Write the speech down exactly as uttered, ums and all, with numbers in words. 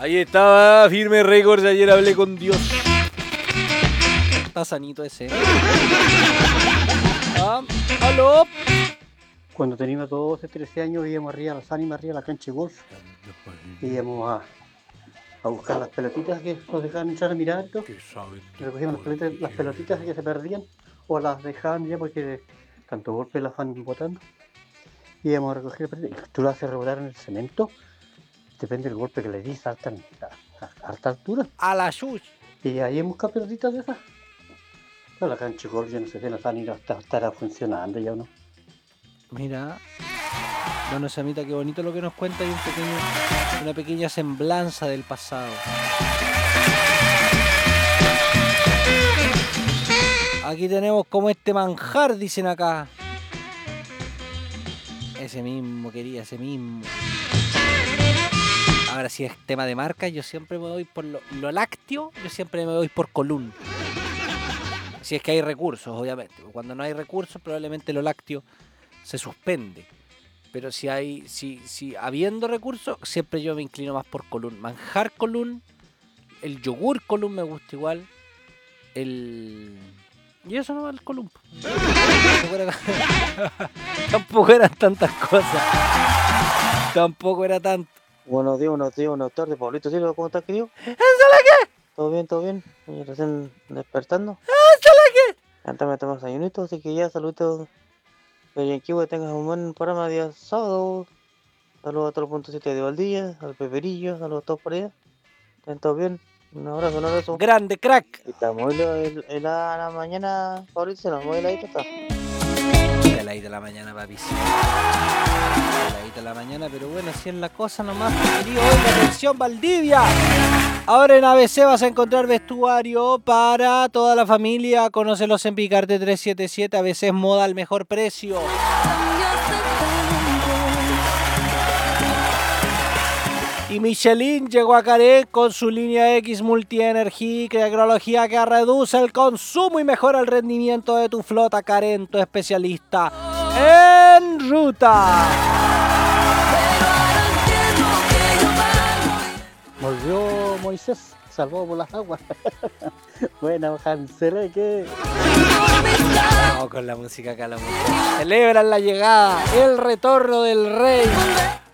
Ahí estaba, firme récords. Ayer hablé con Dios. Está sanito ese. Ah, ¿aló? Cuando teníamos doce, trece años íbamos arriba a las ánimas, arriba a la cancha de golf. Íbamos a, a buscar las pelotitas que nos dejaban entrar a mirar. Recogíamos las pelotitas, las pelotitas que se perdían o las dejaban ya porque tanto golpe las van botando. Íbamos a recoger las pelotitas. Tú las haces rebotar en el cemento. Depende del golpe que le dis, saltan a, a, a alta altura. A la chus. Y ahí hemos buscado pelotitas de esas. Pero la cancha de golf ya no sé si las ánimas estará funcionando ya o no. Mira, bueno, Samita, qué bonito lo que nos cuenta y un pequeño, una pequeña semblanza del pasado. Aquí tenemos como este manjar, dicen acá. Ese mismo, quería, ese mismo. Ahora, si es tema de marca, yo siempre me voy por lo, lo lácteo, yo siempre me voy por Colún. Si es que hay recursos, obviamente. Cuando no hay recursos, probablemente lo lácteo se suspende. Pero si hay, si, si habiendo recursos, siempre yo me inclino más por Colún. Manjar Colún, el yogur Colún me gusta igual. El... Y eso no va al Colún. Tampoco, era... Tampoco eran tantas cosas. Tampoco era tanto. Buenos días, buenos días, buenas tardes, Pablito Silva, ¿cómo estás, querido? ¿Ensala qué? ¿Todo bien, todo bien? ¿Y recién despertando? ¿Ensala qué? Antes me tomas desayunito, así que ya saludos. Que tengas un buen programa día sábado. Saludos a todo el punto siete de Valdilla, al Peperillo, saludos a todos por allá. ¿Están todos bien? Un abrazo, un abrazo. Grande, crack. Y está muy helada la mañana, Pablito, se nos muy heladito está. Heladita de la mañana, papi. Heladita de la mañana, pero bueno, así es la cosa nomás, querido. Oiga, atención, Valdivia. Ahora en A B C vas a encontrar vestuario para toda la familia. Conócelos en Picarte trescientos setenta y siete. A B C es moda al mejor precio. Y Michelin llegó a Caré con su línea X Multi-Energy y tecnología que reduce el consumo y mejora el rendimiento de tu flota. Carén, tu especialista en ruta. Volvió Moisés, salvado por las aguas. Buena, Hansereque. Vamos con la música acá, la música. Celebran la llegada, el retorno del rey.